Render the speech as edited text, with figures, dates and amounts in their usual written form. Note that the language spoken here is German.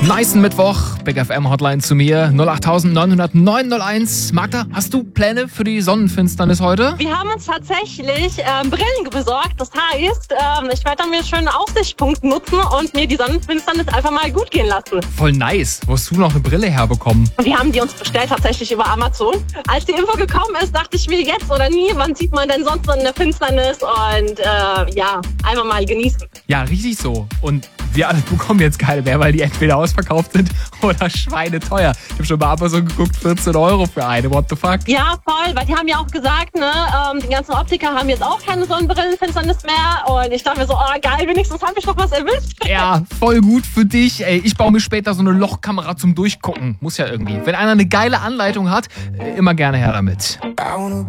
Nicen Mittwoch, Big FM Hotline zu mir, 08000 900 901. Magda, hast du Pläne für die Sonnenfinsternis heute? Wir haben uns tatsächlich Brillen besorgt. Das heißt, ich werde dann mir einen schönen Aussichtspunkt nutzen und mir die Sonnenfinsternis einfach mal gut gehen lassen. Voll nice. Wo hast du noch eine Brille herbekommen? Wir haben die uns bestellt tatsächlich über Amazon. Als die Info gekommen ist, dachte ich mir jetzt oder nie, wann sieht man denn sonst so eine Finsternis? Und einfach mal genießen. Ja, richtig so. Und wir alle bekommen jetzt keine mehr, weil die entweder ausverkauft sind oder schweineteuer. Ich habe schon bei Amazon geguckt, 14 Euro für eine. What the fuck? Ja, voll, weil die haben ja auch gesagt, ne, die ganzen Optiker haben jetzt auch keine Sonnenbrillenfinsternis mehr. Und ich dachte mir so, oh geil, wenigstens habe ich noch was erwischt. Ja, voll gut für dich. Ey, ich baue mir später so eine Lochkamera zum Durchgucken. Muss ja irgendwie. Wenn einer eine geile Anleitung hat, immer gerne her damit.